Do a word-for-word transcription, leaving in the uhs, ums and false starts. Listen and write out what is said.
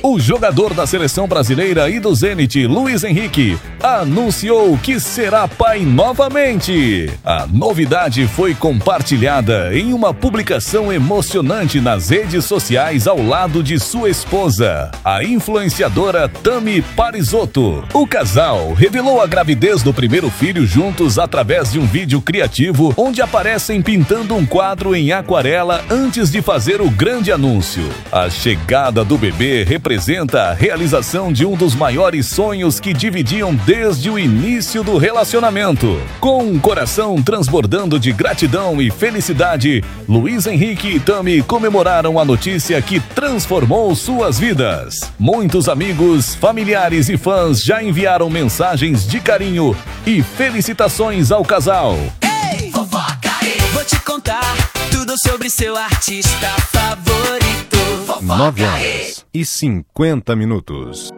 O jogador da seleção brasileira e do Zenit, Luiz Henrique, anunciou que será pai novamente. A novidade foi compartilhada em uma publicação emocionante nas redes sociais ao lado de sua esposa, a influenciadora Tami Parisotto. O casal revelou a gravidez do primeiro filho juntos através de um vídeo criativo onde aparecem pintando um quadro em aquarela antes de fazer o grande anúncio. A chegada do bebê representa a realização de um dos maiores sonhos que dividiam desde o início do relacionamento. Com um coração transbordando de gratidão e felicidade, Luiz Henrique e Tami comemoraram a notícia que transformou suas vidas. Muitos amigos, familiares e fãs já enviaram mensagens de carinho e felicitações ao casal. Ei, fofoca aí, vou te contar tudo sobre seu artista favorito. nove horas e cinquenta minutos.